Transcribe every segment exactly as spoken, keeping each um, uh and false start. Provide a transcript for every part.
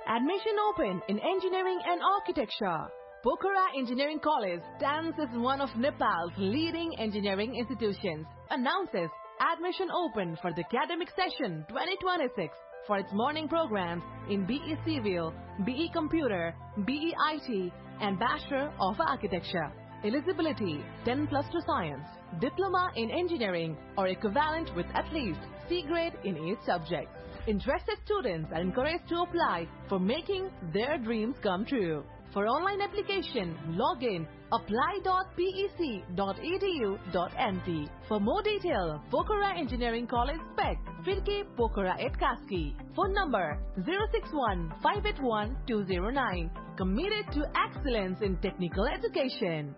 Admission open in engineering and architecture. Pokhara Engineering College stands as one of Nepal's leading engineering institutions. Announces admission open for the academic session twenty twenty-six for its morning programs in B E Civil, B E Computer, B E I T, and Bachelor of Architecture. Eligibility ten plus two science, diploma in engineering or equivalent with at least C grade in each subject. Interested students are encouraged to apply for making their dreams come true. For online application, log in apply dot p e c dot e d u dot n p. For more detail, Pokhara Engineering College Spec, Firke Pokhara at Kaski. Phone number zero six one five eight one two zero nine. Committed to excellence in technical education.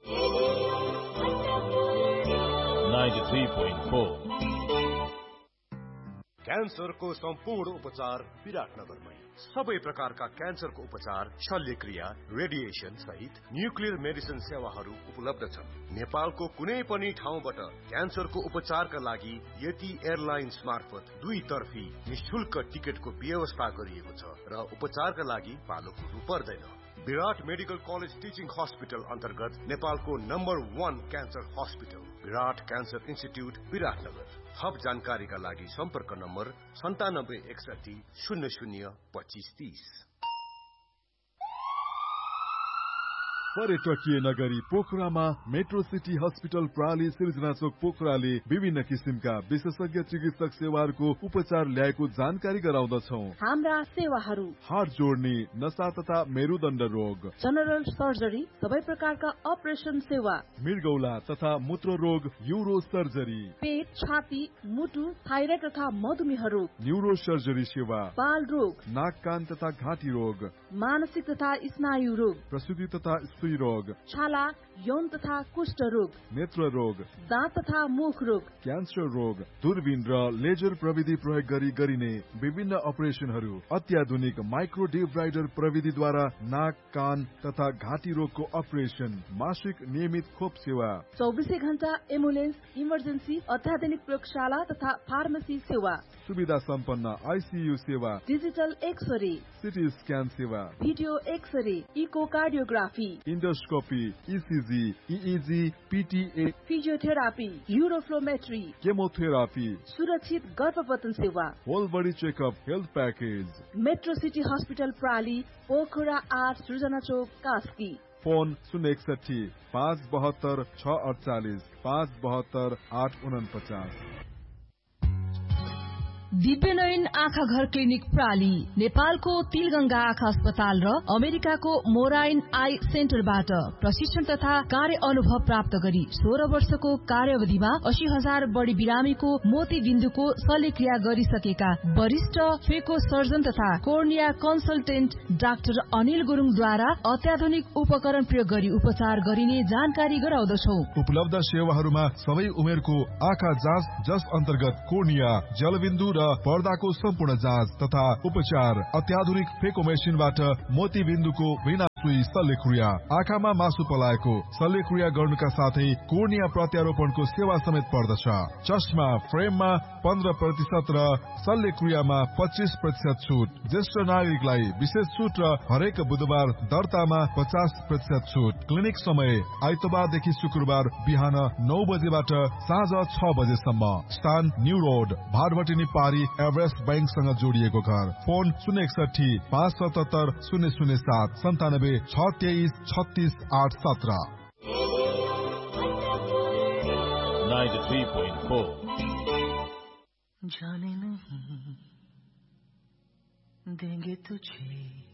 ninety-three point four. क्यान्सरको सम्पूर्ण उपचार विराटनगरमै। सबै प्रकारका क्यान्सरको उपचार, शल्यक्रिया, radiation सहित nuclear medicine सेवाहरू उपलब्ध छन्। नेपालको कुनै पनि ठाउँबाट क्यान्सरको उपचारका लागि यति एयरलाइन्स मार्फत दुई तर्फी निशुल्क टिकटको व्यवस्था गरिएको छ र उपचारका लागि पालो खुल्नु पर्दैन। विराट मेडिकल कलेज टिचिङ हस्पिटल अन्तर्गत नेपालको नम्बर वन क्यान्सर हस्पिटल विराट क्यान्सर इन्स्टिट्युट विराटनगर। थप जानकारीका लागि सम्पर्क नम्बर सन्तानब्बे एकसठी शून्य शून्य पच्चीस तीस। पर्यटकीय नगरी पोखरामा मेट्रो सिटी हस्पिटल प्राली सिर्जना चोक पोखराले विभिन्न किसिमका विशेषज्ञ चिकित्सक सेवाहरूको उपचार ल्याएको जानकारी गराउँदछौ। हाम्रा सेवाहरू हात जोड्ने, नसा तथा मेरुदण्ड रोग, जनरल सर्जरी, सबै प्रकारका अपरेसन सेवा, मृगौला तथा मूत्र रोग, यूरो सर्जरी, पेट, छाती, मुटु, थाइराइड तथा मधुमेह रोग, न्यूरो सर्जरी सेवा, बाल रोग, नाक कान तथा घाँटी रोग, मानसिक तथा स्नायु रोग, प्रसूति तथा सुई रोग, छाला, यौन तथा कुष्ठ रोग, नेत्र रोग, दाँत तथा मुख रोग, क्यान्सर रोग, दूरबीन र लेजर प्रविधि प्रयोग गरी गरिने विभिन्न अपरेसनहरू, अत्याधुनिक माइक्रो डिब्राइडर प्रविधिद्वारा नाक कान तथा घाँटी रोगको अपरेसन, मासिक नियमित खोप सेवा, चौबिसै घण्टा एम्बुलेन्स, इमर्जेन्सी, अत्याधुनिक प्रयोगशाला तथा फार्मेसी सेवा, सुविधा सम्पन्न आइसियु सेवा, डिजिटल एक्सरे, सिटी स्क्यान सेवा, video x-ray, echocardiography, endoscopy, ECG, इइजी, पिटिए, physiotherapy, uroflowmetry, chemotherapy, सुरक्षित गर्भपतन सेवा, whole body checkup health package. Metro city hospital प्राली, Pokhara आठ सृजना चोक कास्की। फोन शून्य एकसठी पाँच बहत्तर छ अडचालिस पाँच बहत्तर आठ उनपचास। दिव्यनयन आँखा घर क्लिनिक प्राली नेपालको तिलगंगा आँखा अस्पताल र अमेरिकाको मोराइन आई सेन्टरबाट प्रशिक्षण तथा कार्य अनुभव प्राप्त गरी सोह्र वर्षको कार्यावधिमा अस्सी हजार बढी बिरामीको मोती बिन्दुको शल्यक्रिया गरिसकेका वरिष्ठ फेको सर्जन तथा कोर्निया कन्सल्टेन्ट डाक्टर अनिल गुरुङद्वारा अत्याधुनिक उपकरण प्रयोग गरी उपचार गरिने जानकारी गराउँदछौ। उपलब्ध सेवाहरूमा सबै उमेरको आँखा जाँच, जस अन्तर्गत कोर्निया, जलबिन्दु र पर्दाको सम्पूर्ण जाँच तथा उपचार, अत्याधुनिक फेको मेसिनबाट मोती बिन्दुको बिना सुई शल्यक्रिया, आँखामा मासु पलाएको शल्यक्रिया गर्नुका साथै कोर्निया प्रत्यारोपणको सेवा समेत पर्दछ। चस्मा फ्रेममा पन्ध्र प्रतिशत र शल्यक्रियामा पच्चीस प्रतिशत छुट। ज्येष्ठ नागरिकलाई विशेष छुट र हरेक बुधबार दर्तामा पचास प्रतिशत छुट। क्लिनिक समय आइतबारदेखि शुक्रबार बिहान नौ बजेबाट साँझ छ बजेसम्म। स्थान न्यू रोड, भारभटिनी पारी, एभरेस्ट बैंकसँग जोडिएको घर। फोन शून्य एकसठी पाँच सतहत्तर शून्य शून्य सात सन्तानब्बे छ तेइस छत्तीस आठ सत्र। ninety-three point four. जाने नहीं देंगे तुझे